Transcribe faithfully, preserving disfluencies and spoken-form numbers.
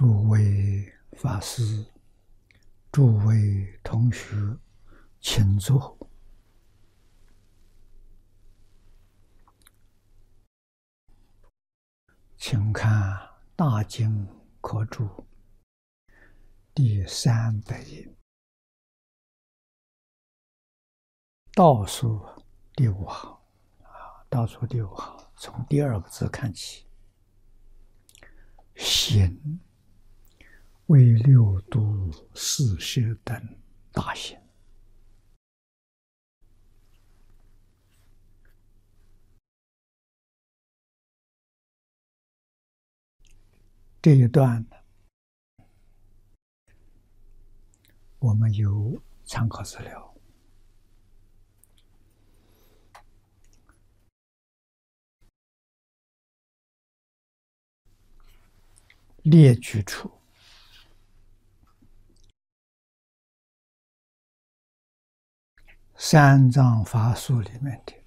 诸位法师、诸位同学，请坐。请看《大经科注》第三百页倒数第五行啊，倒数第五行，从第二个字看起。行为六度四摄等大行。这一段我们有参考资料，列举出三藏法术里面的